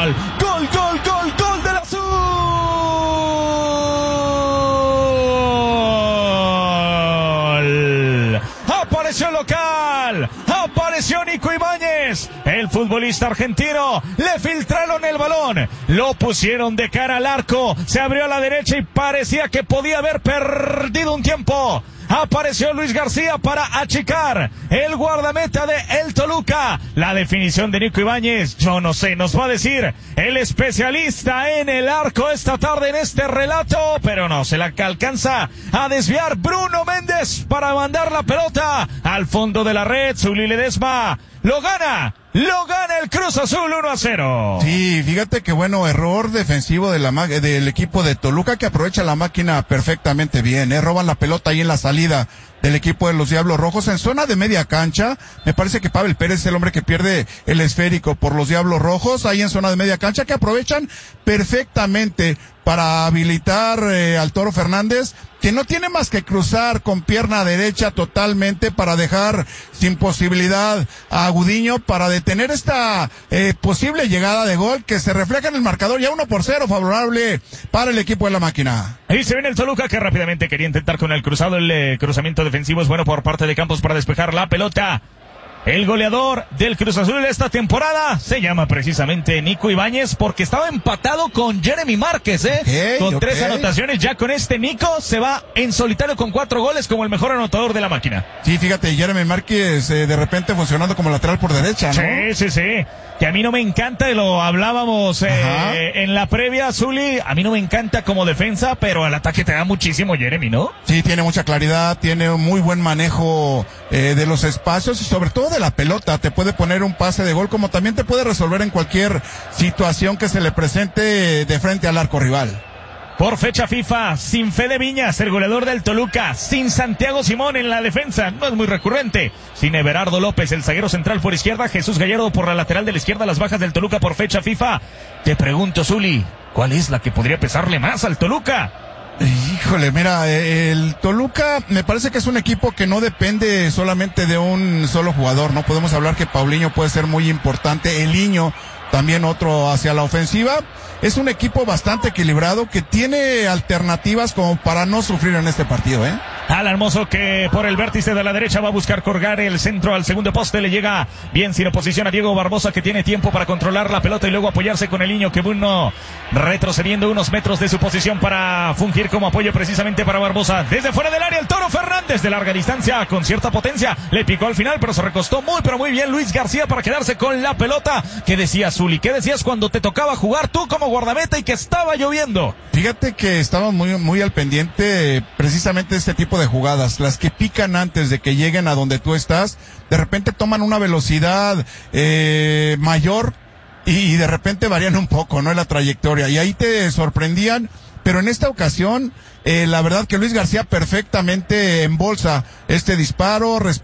local. Gol, gol, gol, gol del azul. Apareció el local. Apareció Nico Ibáñez, el futbolista argentino. Le filtraron el balón, lo pusieron de cara al arco, se abrió a la derecha y parecía que podía haber perdido un tiempo. Apareció Luis García para achicar el guardameta de el Toluca. La definición de Nico Ibáñez, yo no sé, nos va a decir el especialista en el arco esta tarde en este relato, pero no, se la alcanza a desviar Bruno Méndez para mandar la pelota al fondo de la red. Zuli Ledesma lo gana el Cruz Azul 1-0. Sí, fíjate que bueno, error defensivo del equipo de Toluca, que aprovecha la máquina perfectamente bien, roban la pelota ahí en la salida del equipo de los Diablos Rojos en zona de media cancha. Me parece que Pavel Pérez es el hombre que pierde el esférico por los Diablos Rojos, ahí en zona de media cancha, que aprovechan perfectamente para habilitar al Toro Fernández, que no tiene más que cruzar con pierna derecha totalmente para dejar sin posibilidad a Gudiño para detener esta posible llegada de gol que se refleja en el marcador, ya 1-0 favorable para el equipo de la máquina. Ahí se viene el Toluca, que rápidamente quería intentar con el cruzado. El cruzamiento defensivo es bueno por parte de Campos para despejar la pelota. El goleador del Cruz Azul de esta temporada se llama precisamente Nico Ibáñez, porque estaba empatado con Jeremy Márquez, con 3 anotaciones. Ya con este Nico se va en solitario con 4 goles como el mejor anotador de la máquina. Sí, fíjate, Jeremy Márquez de repente funcionando como lateral por derecha, ¿no? Sí. Que a mí no me encanta, y lo hablábamos en la previa, Zuli, a mí no me encanta como defensa, pero al ataque te da muchísimo Jeremy, ¿no? Sí, tiene mucha claridad, tiene un muy buen manejo de los espacios y sobre todo de la pelota. Te puede poner un pase de gol, como también te puede resolver en cualquier situación que se le presente de frente al arco rival. Por fecha FIFA, sin Fede Viñas, el goleador del Toluca, sin Santiago Simón en la defensa, no es muy recurrente, sin Everardo López, el zaguero central por izquierda, Jesús Gallardo por la lateral de la izquierda, las bajas del Toluca por fecha FIFA. Te pregunto, Zuli, ¿cuál es la que podría pesarle más al Toluca? Híjole, mira, el Toluca me parece que es un equipo que no depende solamente de un solo jugador, ¿no? Podemos hablar que Paulinho puede ser muy importante, Eliño también otro hacia la ofensiva. Es un equipo bastante equilibrado que tiene alternativas como para no sufrir en este partido, Alan Mozo, que por el vértice de la derecha va a buscar colgar el centro al segundo poste, le llega bien sin oposición a Diego Barbosa, que tiene tiempo para controlar la pelota y luego apoyarse con Eliño, que uno retrocediendo unos metros de su posición para fungir como apoyo precisamente para Barbosa. Desde fuera del área el Toro Fernández de larga distancia con cierta potencia, le picó al final, pero se recostó muy bien Luis García para quedarse con la pelota. ¿Qué decías, Zuli? ¿Qué decías cuando te tocaba jugar tú como guardameta y que estaba lloviendo? Fíjate que estaba muy al pendiente precisamente de este tipo de jugadas, las que pican antes de que lleguen a donde tú estás, de repente toman una velocidad mayor y de repente varían un poco, ¿no? En la trayectoria, y ahí te sorprendían, pero en esta ocasión la verdad que Luis García perfectamente embolsa este disparo,